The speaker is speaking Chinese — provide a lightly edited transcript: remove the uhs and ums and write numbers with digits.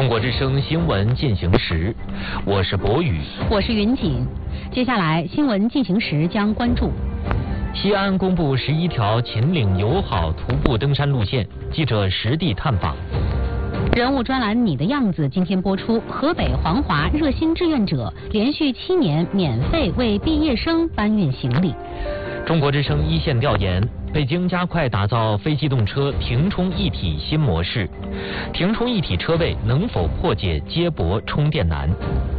国之声新闻进行时，我是博宇， 我是云锦。接下来新闻进行时将关注： 西安公布11条秦岭友好徒步登山路线，记者实地探访。 人物专栏《你的样子》今天播出。河北黄华热心志愿者连续7年免费为毕业生搬运行李。 中国之声一线调研：北京加快打造非机动车停充一体新模式，停充一体车位能否破解接驳充电难？